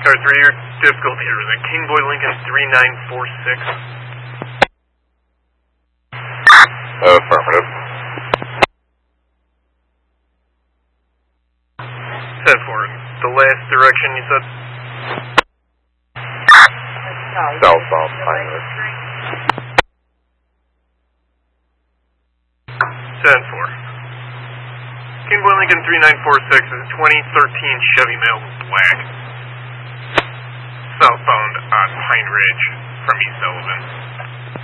Car 3, your difficulty here is King Boy Lincoln 3946. Affirmative. 10-4. The last direction you said? Southbound Pine Ridge. 10-4. King Boy Lincoln 3946 is a 2013 Chevy Malibu Black. Southbound on Pine Ridge from East Sullivan.